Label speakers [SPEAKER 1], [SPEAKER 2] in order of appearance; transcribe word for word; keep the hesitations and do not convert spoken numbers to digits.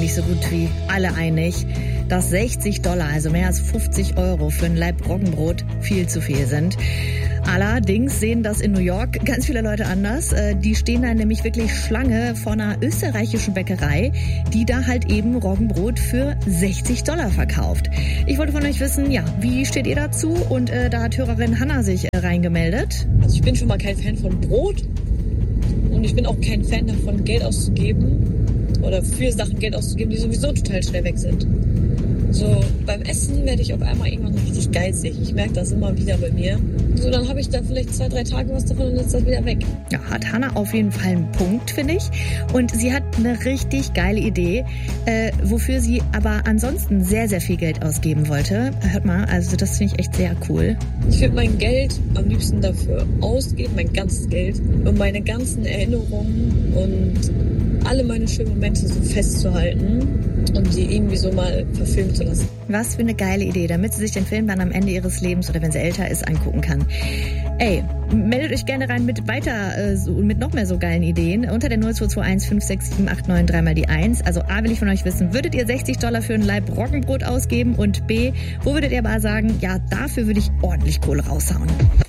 [SPEAKER 1] eigentlich so gut wie alle einig, dass sechzig Dollar, also mehr als fünfzig Euro für ein Laib Roggenbrot viel zu viel sind. Allerdings sehen das in New York ganz viele Leute anders. Die stehen da nämlich wirklich Schlange vor einer österreichischen Bäckerei, die da halt eben Roggenbrot für sechzig Dollar verkauft. Ich wollte von euch wissen, ja, wie steht ihr dazu? Und äh, da hat Hörerin Hanna sich äh, reingemeldet.
[SPEAKER 2] Also ich bin schon mal kein Fan von Brot und ich bin auch kein Fan davon, Geld auszugeben oder für Sachen Geld auszugeben, die sowieso total schnell weg sind. So, beim Essen werde ich auf einmal irgendwann richtig geizig. Ich merke das immer wieder bei mir. So, dann habe ich da vielleicht zwei, drei Tage was davon und dann ist das wieder weg.
[SPEAKER 1] Ja, hat Hanna auf jeden Fall einen Punkt, finde ich. Und sie hat eine richtig geile Idee, äh, wofür sie aber ansonsten sehr, sehr viel Geld ausgeben wollte. Hört mal, also das finde ich echt sehr cool.
[SPEAKER 2] Ich würde mein Geld am liebsten dafür ausgeben, mein ganzes Geld, um meine ganzen Erinnerungen und alle meine schönen Momente so festzuhalten und die irgendwie so mal verfilmen zu lassen.
[SPEAKER 1] Was für eine geile Idee, damit sie sich den Film dann am Ende ihres Lebens oder wenn sie älter ist, angucken kann. Ey, meldet euch gerne rein mit weiter, äh, so, mit noch mehr so geilen Ideen unter der null zwei zwei eins fünf sechs sieben acht neun drei mal die eins. Also A, will ich von euch wissen, würdet ihr sechzig Dollar für ein Laib Roggenbrot ausgeben? Und B, wo würdet ihr aber sagen, ja, dafür würde ich ordentlich Kohle raushauen?